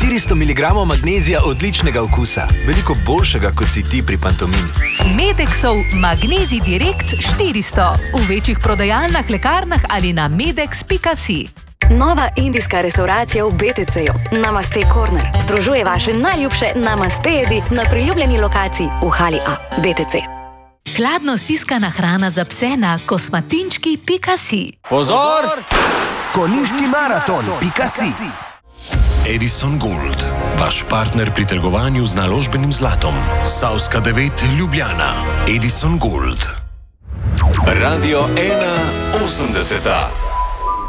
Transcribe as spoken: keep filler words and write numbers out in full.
štiristo miligramov magnezija odličnega okusa. Veliko boljšega, kot si ti pri pantomimi. Medexov Magnezij Direkt štiristo. V večjih prodajalnah, lekarnah ali na medex pika si. Nova indijska restauracija v B T C-ju, Namaste Corner, združuje vaše najljubše namaste jedi na priljubljeni lokaciji v hali A, B T C. Hladno stiskana hrana za pse na kosmatinčki pika si. Pozor! Konjiški maraton pika si. Edison Gold, vaš partner pri trgovanju z naložbenim zlatom. Savska devet, Ljubljana. Edison Gold. Radio ena osemdeseta.